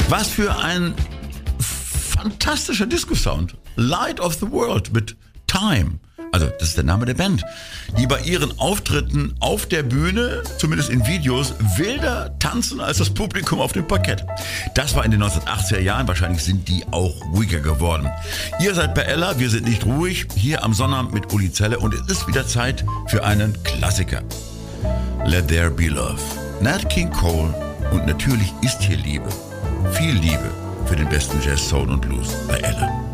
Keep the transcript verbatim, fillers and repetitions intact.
Was für ein fantastischer Disco-Sound. Light of the World mit Time. Also, das ist der Name der Band, die bei ihren Auftritten auf der Bühne, zumindest in Videos, wilder tanzen als das Publikum auf dem Parkett. Das war in den neunzehnhundertachtziger Jahren, wahrscheinlich sind die auch ruhiger geworden. Ihr seid bei Ella, wir sind nicht ruhig, hier am Sonnabend mit Uli Zelle und es ist wieder Zeit für einen Klassiker. Let There Be Love. Nat King Cole und natürlich ist hier Liebe. Viel Liebe für den besten Jazz, Soul und Blues bei Ella.